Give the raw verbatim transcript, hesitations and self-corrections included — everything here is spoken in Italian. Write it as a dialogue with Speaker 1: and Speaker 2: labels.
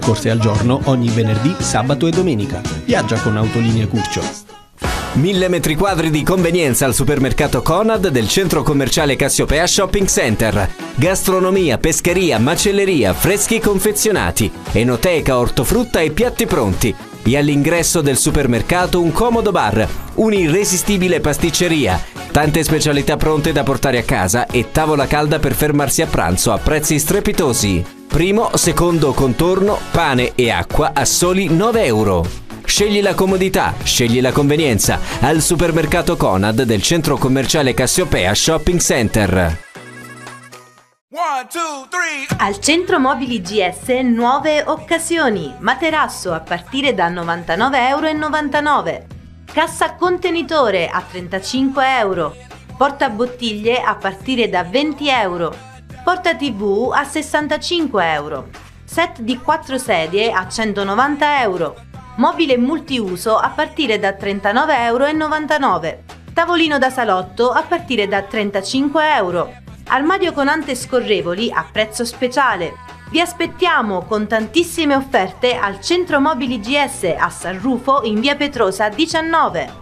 Speaker 1: Corse al giorno ogni venerdì, sabato e domenica. Viaggia con Autolinee Curcio.
Speaker 2: Mille metri quadri di convenienza al supermercato Conad del centro commerciale Cassiopea Shopping Center. Gastronomia, pescheria, macelleria, freschi confezionati, enoteca, ortofrutta e piatti pronti. E all'ingresso del supermercato un comodo bar, un'irresistibile pasticceria, tante specialità pronte da portare a casa e tavola calda per fermarsi a pranzo a prezzi strepitosi. Primo, secondo contorno, pane e acqua a soli nove euro. Scegli la comodità, scegli la convenienza al supermercato Conad del centro commerciale Cassiopea Shopping Center.
Speaker 3: One, two, three.
Speaker 4: Al Centro Mobili G S nuove occasioni. Materasso a partire da novantanove e novantanove euro. Cassa contenitore a trentacinque euro. Portabottiglie a partire da venti euro. Porta tivù a sessantacinque euro. Set di quattro sedie a centonovanta euro. Mobile multiuso a partire da trentanove e novantanove euro. Tavolino da salotto a partire da trentacinque euro. Armadio con ante scorrevoli a prezzo speciale. Vi aspettiamo con tantissime offerte al Centro Mobili G S a San Rufo in via Petrosa diciannove.